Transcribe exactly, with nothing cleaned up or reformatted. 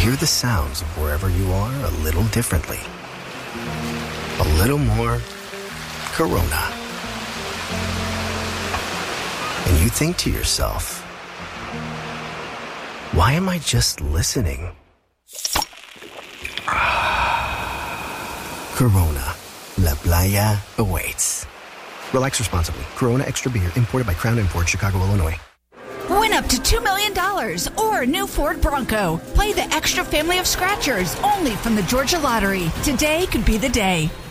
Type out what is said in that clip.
hear the sounds of wherever you are a little differently. A little more Corona. And you think to yourself, why am I just listening? Corona. La Playa awaits. Relax responsibly. Corona Extra Beer, imported by Crown Imports, Chicago, Illinois. Win up to two million dollars or a new Ford Bronco. Play the extra family of scratchers only from the Georgia Lottery. Today could be the day.